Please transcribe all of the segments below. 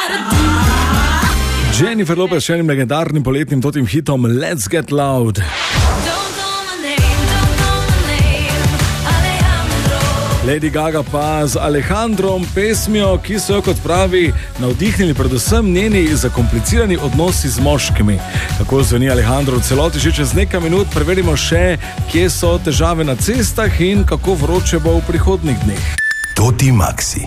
Jennifer Lopez s enim legendarnim poletnim totim hitom Let's Get Loud. Lady Gaga pa z Alejandrom pesmijo, ki so jo, kot pravi, navdihnili predvsem njeni zakomplicirani odnosi z moškimi. Kako zveni Alejandro v celoti, že čez nekaj minut preverimo še, kje so težave na cestah in kako vroče bo v prihodnjih dneh. Toti Maxi.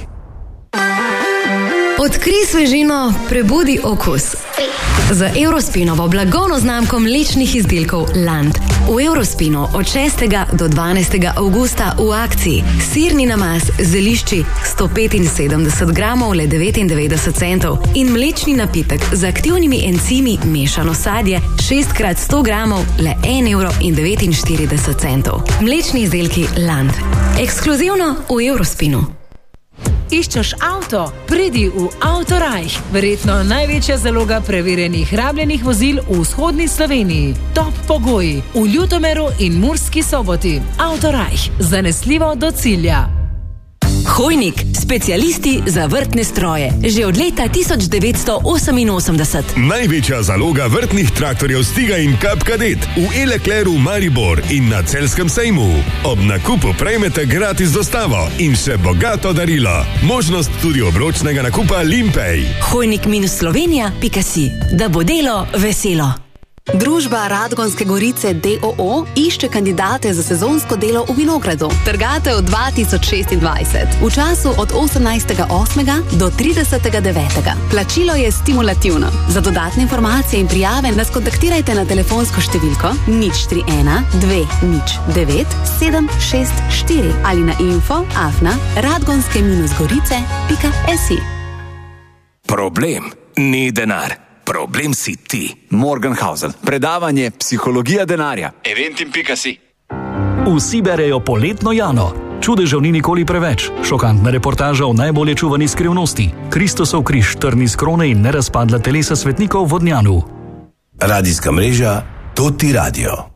Odkrij svežino, prebudi okus. Z Eurospinovo blagovno znamko mlečnih izdelkov Land. V Eurospinu od 6. do 12. avgusta v akciji sirni namaz z zelišči 175 gramov le 99 centov in mlečni napitek z aktivnimi encimi mešano sadje 6x100 gramov le 1,49 €. Mlečni izdelki Land. Ekskluzivno v Eurospinu. Iščeš avto? Pridi v Autorajh. Verjetno največja zaloga preverjenih rabljenih vozil v vzhodni Sloveniji. Top pogoji v Ljutomeru in Murski Soboti. Autorajh. Zanesljivo do cilja. Hojnik, specialisti za vrtne stroje. Že od leta 1988. Največja zaloga vrtnih traktorjev Stiga in Cup Cadet v E-Leclercu Maribor in na Celjskem sejmu. Ob nakupu prejmete gratis dostavo in še bogato darilo. Možnost tudi obročnega nakupa Limpej. Hojnik-Slovenija.si. Da bo delo veselo. Družba Radgonske Gorice d.o.o. išče kandidate za sezonsko delo v vinogradu. Trgatev 2026. V času od 18.8. do 30.9. Plačilo je stimulativno. Za dodatne informacije in prijave nas kontaktirajte na telefonsko številko 031 209 764 ali na info@radgonske-gorice.si. Problem ni denar. Problem si ti. Morgenhausen. Predavanje Psihologija denarja. Eventim.si. Vsi berejo Poletno Jano. Čudežev ni nikoli preveč. Šokantna reportaža o najbolje čuvani skrivnosti. Kristusov križ, trni s krone in nerazpadla telesa svetnikov v Vodnjanu. Radijska mreža Toti Radio.